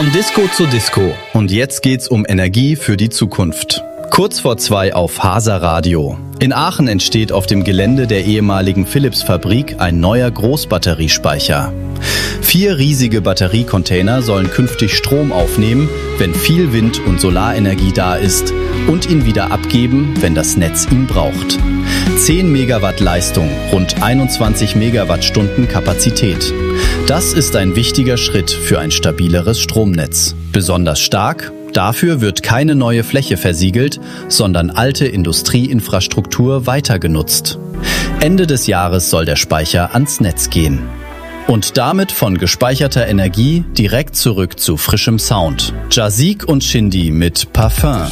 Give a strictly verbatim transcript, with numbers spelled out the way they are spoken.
Von Disco zu Disco. Und jetzt geht's um Energie für die Zukunft. Kurz vor zwei auf Hasa Radio. In Aachen entsteht auf dem Gelände der ehemaligen Philips-Fabrik ein neuer Großbatteriespeicher. Vier riesige Batteriecontainer sollen künftig Strom aufnehmen, wenn viel Wind- und Solarenergie da ist, und ihn wieder abgeben, wenn das Netz ihn braucht. zehn Megawatt Leistung, rund einundzwanzig Megawattstunden Kapazität. Das ist ein wichtiger Schritt für ein stabileres Stromnetz. Besonders stark? Dafür wird keine neue Fläche versiegelt, sondern alte Industrieinfrastruktur weiter genutzt. Ende des Jahres soll der Speicher ans Netz gehen. Und damit von gespeicherter Energie direkt zurück zu frischem Sound. Jazik und Shindy mit Parfum.